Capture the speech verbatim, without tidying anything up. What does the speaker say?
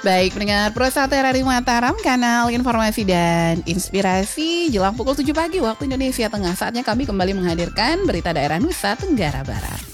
Baik, pendengar Pro Sate Radio Mataram, kanal informasi dan inspirasi. Jelang pukul tujuh pagi waktu Indonesia Tengah, saatnya kami kembali menghadirkan berita daerah Nusa Tenggara Barat.